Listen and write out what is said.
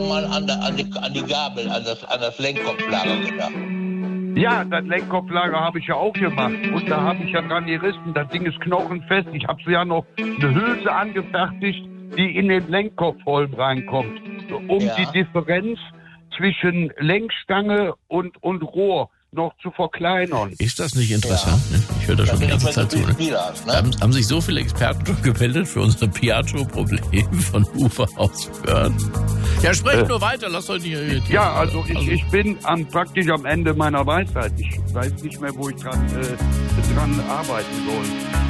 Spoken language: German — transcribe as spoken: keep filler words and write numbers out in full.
schon mal an, der, an, die, an die Gabel, an das, an das Lenkkopflager gedacht. Ja, das Lenkkopflager habe ich ja auch gemacht. Und da habe ich ja dran gerissen. Das Ding ist knochenfest. Ich habe so ja noch eine Hülse angefertigt, die in den Lenkkopfholm reinkommt. Um Ja. die Differenz zwischen Lenkstange und, und Rohr noch zu verkleinern. Ist das nicht interessant? Ja. Ne? Ich höre da schon die ganze Zeit zu. Ne? Hast, ne? Haben, haben sich so viele Experten schon gemeldet für unser Piaggio-Problem von Ufer aus Föhren? Ja, sprecht äh, nur weiter, lasst euch nicht irritieren. Ja, also ich, also ich bin am, praktisch am Ende meiner Weisheit. Ich weiß nicht mehr, wo ich dran, äh, dran arbeiten soll.